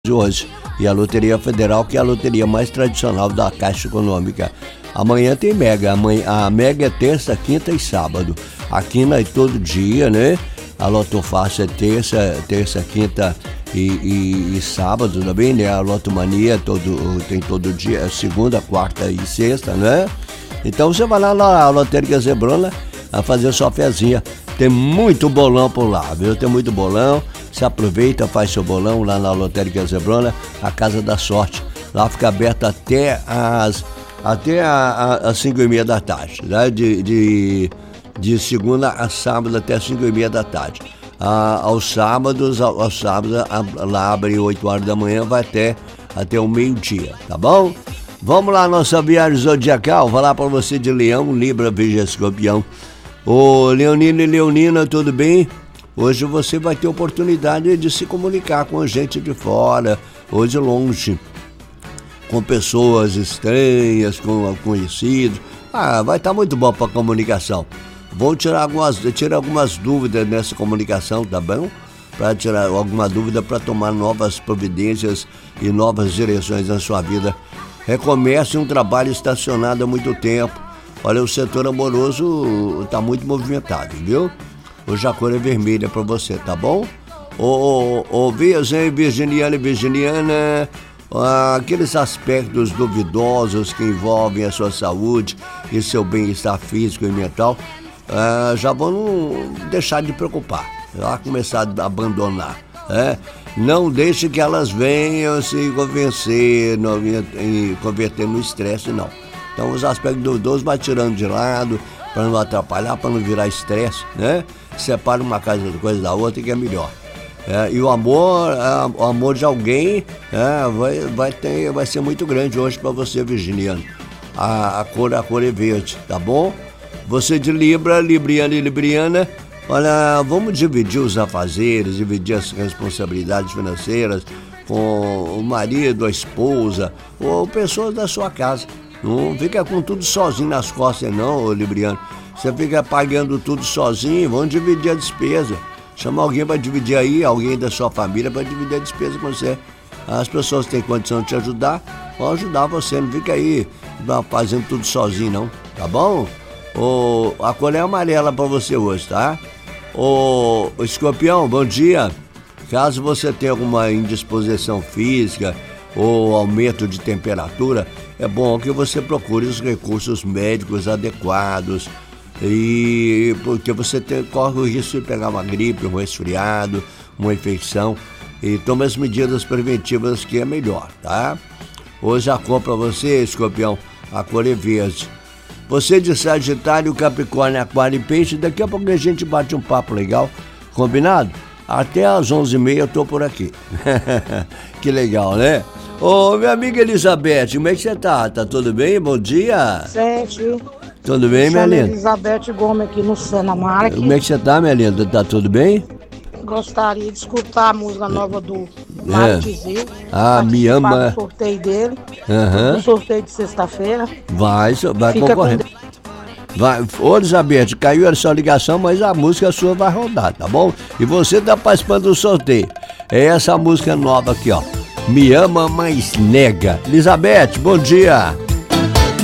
de hoje. E a Loteria Federal, que é a loteria mais tradicional da Caixa Econômica. Amanhã tem Mega. A Mega é terça, quinta e sábado. A Quina é todo dia, né? A Loto Fácil é terça, quinta e sábado também, né? A Loto Mania tem todo dia, segunda, quarta e sexta, né? Então você vai lá na Lotérica Zebrona a fazer sua fezinha. Tem muito bolão por lá, viu? Tem muito bolão. Você aproveita, faz seu bolão lá na Lotérica Zebrona, a Casa da Sorte. Lá fica aberta até às 5h30 da tarde, né? De segunda a sábado até às 5h30 da tarde. Aos sábados lá abre 8 horas da manhã, vai até o meio-dia, tá bom? Vamos lá, nossa viagem zodiacal. Vou falar para você de Leão, Libra, Virgem, Escorpião. Ô Leonino e Leonina, tudo bem? Hoje você vai ter oportunidade de se comunicar com gente de fora, ou de longe, com pessoas estranhas, com conhecidos. Vai estar muito bom para a comunicação. Vou tirar algumas dúvidas nessa comunicação, tá bom? Para tirar alguma dúvida, para tomar novas providências e novas direções na sua vida. Recomece um trabalho estacionado há muito tempo. Olha, o setor amoroso está muito movimentado, viu? Hoje a cor é vermelha para você, tá bom? Virginiano e Virginiana, aqueles aspectos duvidosos que envolvem a sua saúde e seu bem-estar físico e mental, já vão deixar de preocupar, já começar a abandonar, né? Não deixe que elas venham se convencer e converter no estresse, não. Então os aspectos duvidosos vai tirando de lado, para não atrapalhar, para não virar estresse, né? Separa uma coisa da outra que é melhor. E o amor de alguém vai ser muito grande hoje para você, virginiano. A cor é verde, tá bom? Você de Libra, Libriano e Libriana, olha, vamos dividir os afazeres, dividir as responsabilidades financeiras com o marido, a esposa ou pessoas da sua casa. Não fica com tudo sozinho nas costas, não, Libriano. Você fica pagando tudo sozinho, vamos dividir a despesa. Chama alguém para dividir aí, alguém da sua família para dividir a despesa com você. As pessoas que têm condição de te ajudar, vão ajudar você. Não fica aí fazendo tudo sozinho, não, tá bom? A cor é amarela para você hoje, tá? Escorpião, bom dia. Caso você tenha alguma indisposição física ou aumento de temperatura, é bom que você procure os recursos médicos adequados, e porque você corre o risco de pegar uma gripe, um resfriado, uma infecção, e tome as medidas preventivas que é melhor, tá? Hoje a cor para você, Escorpião, a cor é verde. Você de Sagitário, Capricórnio, Aquário e Peixe, daqui a pouco a gente bate um papo legal, combinado? Até às 11h30 eu tô por aqui. Que legal, né? Minha amiga Elizabeth, como é que você tá? Tá tudo bem? Bom dia. Sérgio. Tudo bem, minha linda? Elizabeth Gomes aqui no Senamark. Como é que você tá, minha linda? Tá tudo bem? Gostaria de escutar a música nova do Mário Tizil. Me ama. O sorteio dele. O sorteio de sexta-feira. Vai concorrer. Ô Elizabeth, caiu a sua ligação, mas a música sua vai rodar, tá bom? E você tá participando do sorteio. É essa música nova aqui, ó. Me ama, mas nega. Elizabeth, bom dia.